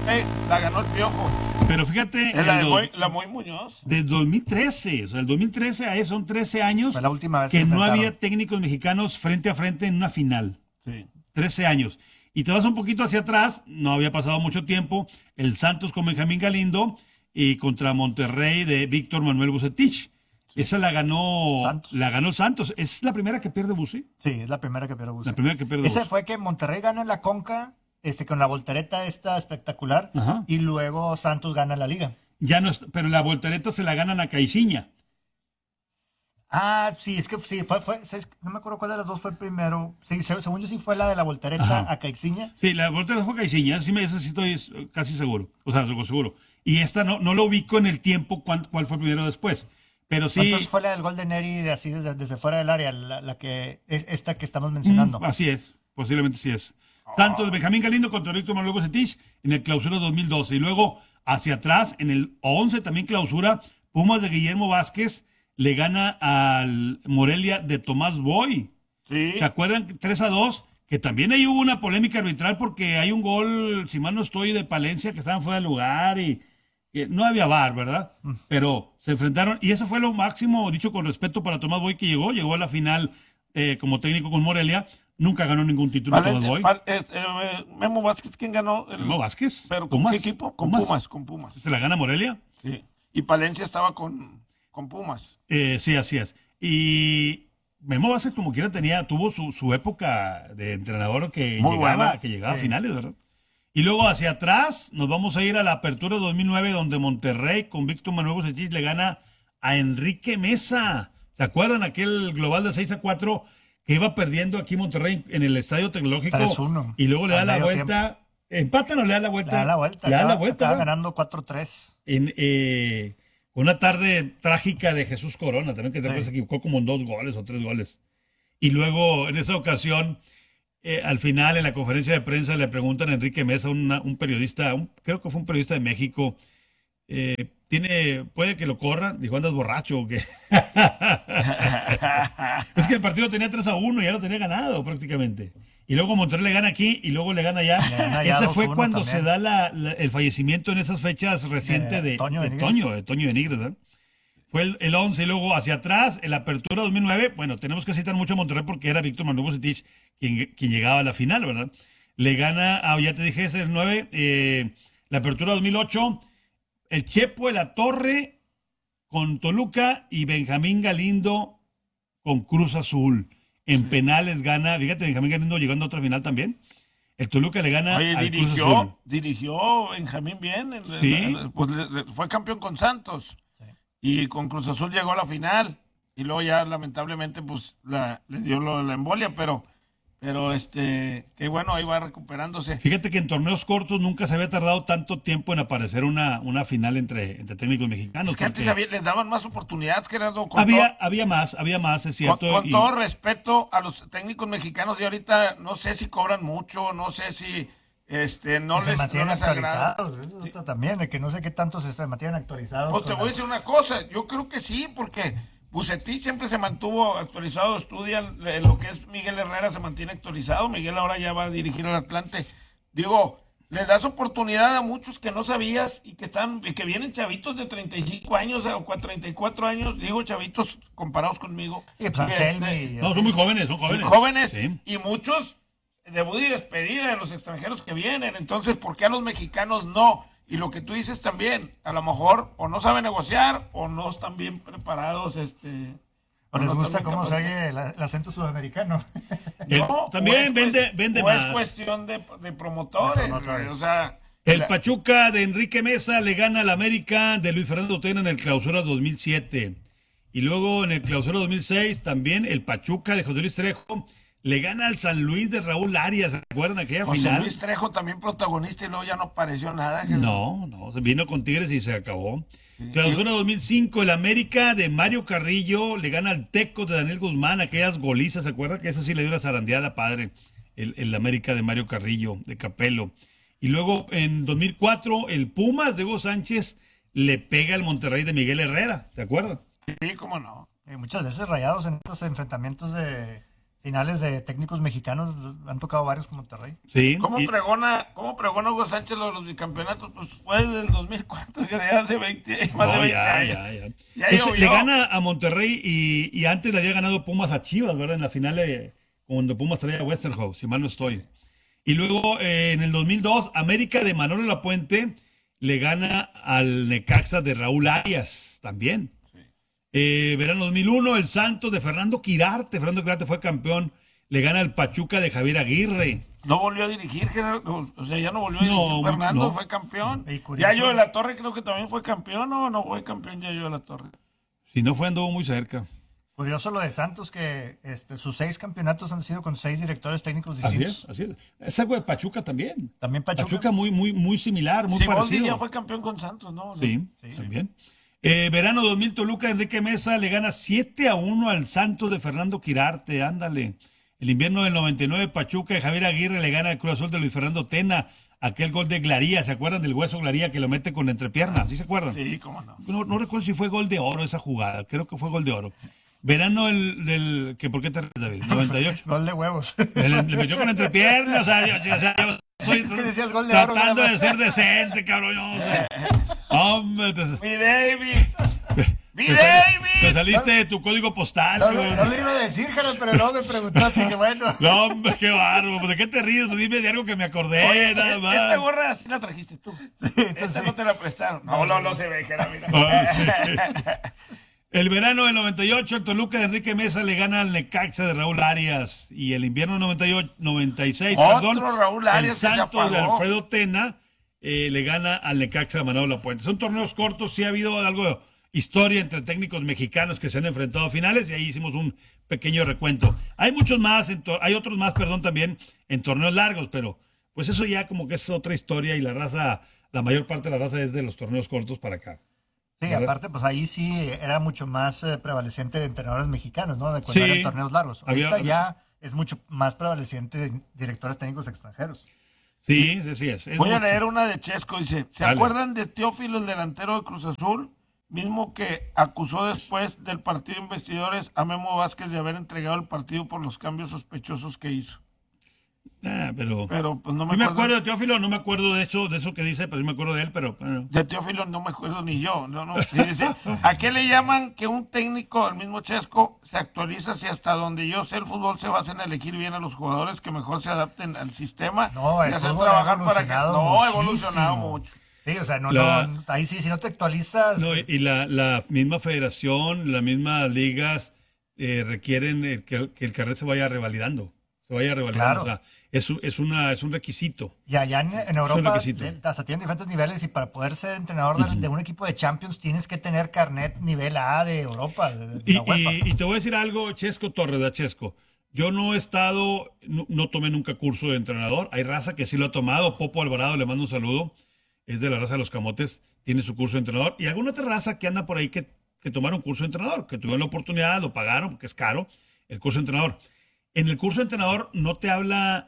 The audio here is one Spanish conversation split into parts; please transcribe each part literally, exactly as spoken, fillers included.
Eh, la ganó el Piojo. Pero fíjate, Es la de el Moy, dos- la Moy Muñoz. de dos mil trece, o sea, el dos mil trece a eso son trece años Fue la última vez que que no enfrentaron. había técnicos mexicanos frente a frente en una final. Sí. trece años. Y te vas un poquito hacia atrás, no había pasado mucho tiempo, el Santos con Benjamín Galindo y contra Monterrey de Víctor Manuel Bucetich. Esa la ganó Santos. la ganó Santos. ¿Es la primera que pierde Bucetich? Sí, es la primera que pierde Bucetich. La primera que pierde Ese Bucetich. fue que Monterrey gana en la Conca, este, con la voltereta esta espectacular, Ajá. y luego Santos gana la Liga. Ya no es- pero la voltereta se la ganan a Caixinha. Ah, sí, es que sí, fue, fue, es- no me acuerdo cuál de las dos fue primero. Sí, se- según yo sí fue la de la voltereta Ajá. a Caixinha. Sí, la voltereta fue a Caixinha, sí, me, eso sí estoy eh, casi seguro. O sea, seguro. seguro. Y esta no, no lo ubico en el tiempo cuán- cuál fue primero o después. Pero sí. Entonces fue la del gol de Neri de así desde, desde fuera del área, la, la que es esta que estamos mencionando. Mm, así es, posiblemente sí es. Santos, Benjamín Galindo contra Víctor Manuel Bucetich en el clausura dos mil doce. Y luego, hacia atrás, en el once también clausura, Pumas de Guillermo Vázquez le gana al Morelia de Tomás Boy. Sí. ¿Se acuerdan? tres a dos, que también ahí hubo una polémica arbitral porque hay un gol, si mal no estoy, de Palencia que estaban fuera de lugar y que no había V A R, ¿verdad? Pero se enfrentaron y eso fue lo máximo, dicho con respeto para Tomás Boy, que llegó, llegó a la final eh, como técnico con Morelia, nunca ganó ningún título Tomás Valencia, Boy. Pal- eh, eh, Memo Vázquez, ¿quién ganó? El- Memo Vázquez. ¿Pero con Pumas. qué equipo? Con Pumas. Pumas, con Pumas. ¿Se la gana Morelia? Sí. Y Palencia estaba con, con Pumas. Eh, sí, así es. Y Memo Vázquez como quiera tenía, tuvo su, su época de entrenador que Muy llegaba, buena. que llegaba a Sí. finales, ¿verdad? Y luego hacia atrás nos vamos a ir a la apertura dos mil nueve donde Monterrey con Víctor Manuel Bucetich le gana a Enrique Mesa. ¿Se acuerdan aquel global de seis a cuatro que iba perdiendo aquí Monterrey en el Estadio Tecnológico? tres uno. Y luego le da Al la medio vuelta. ¿Empatan o le da la Le vuelta? da la vuelta. Le da la acaba- vuelta. acaba ¿verdad? ganando cuatro tres. En, eh, una tarde trágica de Jesús Corona, también que tal vez Sí. se equivocó como en dos goles o tres goles. Y luego, en esa ocasión, eh, al final, en la conferencia de prensa, le preguntan a Enrique Mesa, una- un periodista, un- creo que fue un periodista de México, eh, tiene, puede que lo corran, dijo, ¿andas borracho o qué? Es que el partido tenía tres a uno y ya lo tenía ganado prácticamente. Y luego Monterrey le gana aquí y luego le gana allá. Le gana allá Ese fue dos uno cuando también. se da la- la- el fallecimiento en esas fechas recientes De de, Toño de de Nigres. Toño, de Toño de Nigres, ¿verdad? Fue el, el once y luego hacia atrás, en la apertura dos mil nueve, bueno, tenemos que citar mucho a Monterrey porque era Víctor Manuel Bucetich quien, quien llegaba a la final, ¿verdad? Le gana, ah, ya te dije, ese es el nueve, eh, la apertura dos mil ocho, el Chepo de la Torre con Toluca y Benjamín Galindo con Cruz Azul. En penales gana, fíjate, Benjamín Galindo llegando a otra final también. El Toluca le gana Oye, al Cruz Azul. dirigió, dirigió Benjamín bien. en- Sí. en- pues, le- le- fue campeón con Santos. Y con Cruz Azul llegó a la final. Y luego ya, lamentablemente, pues la, le dio lo- la embolia, pero, pero este, que bueno, ahí va recuperándose. Fíjate que en torneos cortos nunca se había tardado tanto tiempo en aparecer una, una final entre, entre técnicos mexicanos. Es que antes porque había- les daban más oportunidades, que era lo- con, había, todo, había más, había más, es con, cierto. con y- todo respeto a los técnicos mexicanos. Y ahorita no sé si cobran mucho, no sé si este no se les, no mantienen les agrada. actualizados. Eso es otro también, de que no sé qué tanto se, se mantienen actualizados. Pues te con voy a las- decir una cosa, yo creo que sí, porque Bucetich siempre se mantuvo actualizado, estudia eh, lo que es Miguel Herrera, se mantiene actualizado, Miguel ahora ya va a dirigir al Atlante. Digo, les das oportunidad a muchos que no sabías y que están, y que vienen chavitos de treinta y cinco años o treinta y cuatro años, digo chavitos comparados conmigo. Sí, pues que, Anselmi este, y No, son muy jóvenes, son jóvenes. jóvenes Sí. y muchos debut y despedida de los extranjeros que vienen. Entonces, ¿por qué a los mexicanos no? Y lo que tú dices también, a lo mejor o no saben negociar o no están bien preparados. este ¿O les no gusta están bien cómo se capacitados. oye el, el acento sudamericano? El- No, también o es vende, cues- vende o más. es cuestión de, de promotores. De promotores. O sea, El la- Pachuca de Enrique Mesa le gana al América de Luis Fernando Tena en el Clausura dos mil siete. Y luego en el Clausura dos mil seis también el Pachuca de José Luis Trejo le gana al San Luis de Raúl Arias. ¿Se acuerdan aquella José final? Luis Trejo también protagonista y luego ya no apareció nada. No, no, se vino con Tigres y se acabó. Clausura dos mil cinco, el América de Mario Carrillo le gana al Teco de Daniel Guzmán, aquellas golizas, ¿se acuerdan? Que eso sí le dio una zarandeada, padre, el, el América de Mario Carrillo, de Capelo. Y luego en dos mil cuatro, el Pumas de Hugo Sánchez le pega al Monterrey de Miguel Herrera, ¿se acuerdan? Sí, cómo no. Eh, muchas veces rayados en estos enfrentamientos de finales de técnicos mexicanos, han tocado varios con Monterrey. Sí. ¿Cómo y- pregona, cómo pregona Hugo Sánchez lo de los bicampeonatos? Pues fue del dos mil cuatro, que ya hace veinte, más de No, veinte ya, años. ya, ya. Ya Ese- llovió. le gana a Monterrey y, y antes le había ganado Pumas a Chivas, ¿verdad? En la final de, cuando Pumas traía a Westerhoff, si mal no estoy. Y luego eh, en el dos mil dos, América de Manolo Lapuente le gana al Necaxa de Raúl Arias también. Eh, verano dos mil uno, el Santos de Fernando Quirarte, Fernando Quirarte fue campeón, le gana al Pachuca de Javier Aguirre. No volvió a dirigir, Gerardo, o sea, ya no volvió a No, dirigir Fernando, no. fue campeón. Y curioso. Yayo de la Torre creo que también fue campeón, ¿o no fue campeón Yayo de la Torre? Si no fue, anduvo muy cerca. Curioso lo de Santos, que este, sus seis campeonatos han sido con seis directores técnicos Así distintos. es, así es. Es algo de Pachuca también. También Pachuca. Pachuca muy, muy, muy similar, muy Siboldi parecido. ya fue campeón con Santos, ¿no? Sí, Sí. también. Eh, verano dos mil, Toluca, Enrique Mesa le gana siete a uno al Santos de Fernando Quirarte, ándale. El invierno del noventa y nueve, Pachuca de Javier Aguirre le gana al Cruz Azul de Luis Fernando Tena, aquel gol de Glaría, ¿se acuerdan del hueso Glaría que lo mete con entrepiernas? ¿Sí se acuerdan? Sí, cómo no. No, no recuerdo si fue gol de oro esa jugada, creo que fue gol de oro. Verano el, del, que ¿por qué te ríes, David? noventa y ocho. Gol de huevos. Le, le metió con entrepiernas, o sea, yo, o sea, yo soy Es que decías gol de oro, tratando nada de más. ser decente, cabrón. yo, o sea, hombre, te, ¡Mi David! ¡Mi te sal- David! te saliste de tu código postal. No, güey. no, no lo iba a decir, Gerard, pero luego me preguntaste que bueno. No, hombre, qué bárbaro. Pues, ¿de qué te ríes? Pues dime de algo que me acordé, Oye, nada más. esta gorra sí la trajiste tú. Esta no te la prestaron. No, no, no se ve, Gerardo, mira. Ah, sí. El verano del noventa y ocho, el Toluca de Enrique Mesa le gana al Necaxa de Raúl Arias. Y el invierno noventa y ocho, noventa y seis, Otro perdón, Raúl Arias el que se Santos de apagó. Alfredo Tena eh, le gana al Necaxa de Manolo Lapuente. Son torneos cortos, sí ha habido algo de historia entre técnicos mexicanos que se han enfrentado a finales y ahí hicimos un pequeño recuento. Hay muchos más, en to- hay otros más, perdón, también en torneos largos, pero pues eso ya como que es otra historia y la raza, la mayor parte de la raza es de los torneos cortos para acá. Sí, ¿Verdad? aparte, pues ahí sí era mucho más eh, prevaleciente de entrenadores mexicanos, ¿no? De cuando Sí. eran torneos largos. Había- Ahorita ya es mucho más prevaleciente de directores técnicos extranjeros. Sí, sí, sí es. es Voy a mucho. leer una de Chesco, dice, ¿se Dale. acuerdan de Teófilo, el delantero de Cruz Azul? Mismo que acusó después del partido de investidores a Memo Vázquez de haber entregado el partido por los cambios sospechosos que hizo. Ah, pero, Pero pues no me, sí me acuerdo. acuerdo de Teófilo, no me acuerdo de eso, de eso que dice, pero sí me acuerdo de él, pero bueno. De Teófilo no me acuerdo ni yo. No, no. Y dice, ¿a qué le llaman que un técnico, el mismo Chesco, se actualiza si hasta donde yo sé el fútbol se basa en elegir bien a los jugadores que mejor se adapten al sistema No, y el hacer fútbol ha trabajar para que... evolucionado No, ha muchísimo. evolucionado mucho. Sí, o sea, no, La- no, ahí sí, si no te actualizas, No, y y la, la misma federación, las mismas ligas eh, requieren eh, que, que el carnet se vaya revalidando, se vaya revalidando, Claro. o sea, es, un- es, una, es un requisito. y allá en, en Europa requisito. de- hasta tienen diferentes niveles y para poder ser entrenador de, de un equipo de Champions tienes que tener carnet nivel A de Europa, de, de Y, la UEFA. y- y te voy a decir algo, Chesco Torres, da Chesco. Yo no he estado, no, no tomé nunca curso de entrenador. Hay raza que sí lo ha tomado. Popo Alvarado, le mando un saludo. Es de la raza de los camotes, tiene su curso de entrenador. Y alguna otra raza que anda por ahí que, que tomaron curso de entrenador, que tuvieron la oportunidad, lo pagaron, porque es caro, el curso de entrenador. En el curso de entrenador no te habla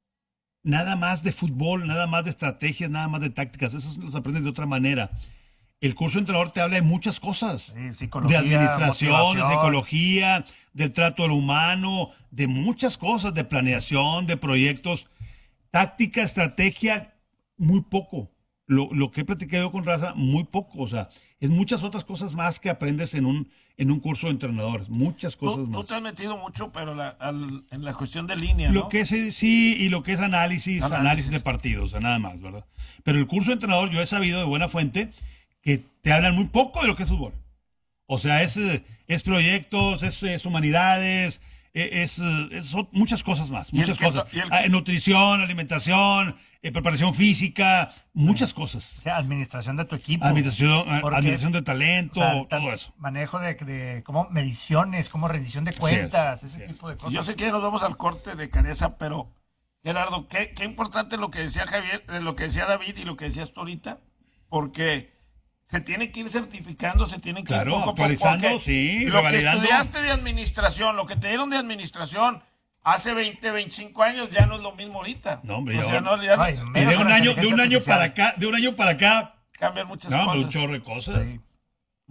nada más de fútbol, nada más de estrategias, nada más de tácticas. Esos los aprendes de otra manera. El curso de entrenador te habla de muchas cosas. Sí, De psicología, administración, de motivación. psicología, del trato al humano, de muchas cosas, de planeación, de proyectos. Táctica, estrategia, muy poco. Lo, lo que he platicado con raza, muy poco. O sea, es muchas otras cosas más que aprendes en un, en un curso de entrenadores. Muchas cosas Tú, tú más. te has metido mucho, pero la- al- en la cuestión de línea, ¿no? Lo que es, eh, sí, y lo que es análisis, Análisis. análisis de partidos, o sea, nada más, ¿verdad? Pero el curso de entrenador, yo he sabido de buena fuente que te hablan muy poco de lo que es fútbol. O sea, es, eh, es proyectos, es, es humanidades, eh, es, eh, es- son muchas cosas más, Y el muchas que cosas. to- y el que- Ah, nutrición, alimentación, eh, preparación física, muchas cosas. O sea, administración de tu equipo. Administración, a- Porque, administración de talento, o sea, tan- todo eso. Manejo de, de como mediciones, como rendición de es, cuentas, así ese es. tipo de cosas. Yo sé que ya nos vamos al corte de Canesa, pero Gerardo, qué, qué importante lo que decía Javier, eh, lo que decía David y lo que decías tú ahorita, porque se tiene que ir certificando, se tiene que Claro, ir poco a poco, actualizando, porque sí, lo que revalidando. estudiaste de administración, lo que te dieron de administración hace veinte, veinticinco años ya no es lo mismo ahorita. No, hombre, O ya sea, ahora- no, ya no- Ay, Y menos de con un la año, de un inteligencia año para artificial. acá, de un año para acá, cambian muchas no, hombre, cosas. un chorro de cosas. Sí.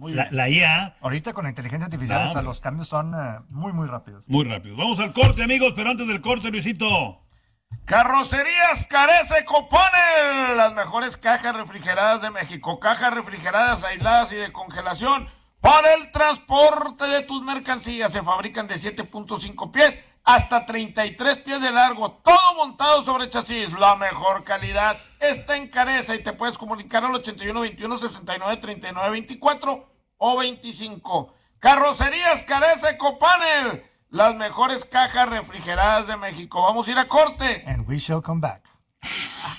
Muy La, bien. la I A, Ahorita con la inteligencia artificial, No, o sea, hombre. los cambios son eh, muy, muy rápidos. muy rápido. Vamos al corte, amigos, pero antes del corte, Luisito. Carrocerías Carece Copanel, las mejores cajas refrigeradas de México, cajas refrigeradas aisladas y de congelación para el transporte de tus mercancías. Se fabrican de siete punto cinco pies hasta treinta y tres pies de largo, todo montado sobre chasis. La mejor calidad está en Careza y te puedes comunicar al ochenta y uno veintiuno sesenta y nueve treinta y nueve veinticuatro o veinticinco. Carrocerías Carece Copanel, las mejores cajas refrigeradas de México. Vamos a ir a corte. And we shall come back.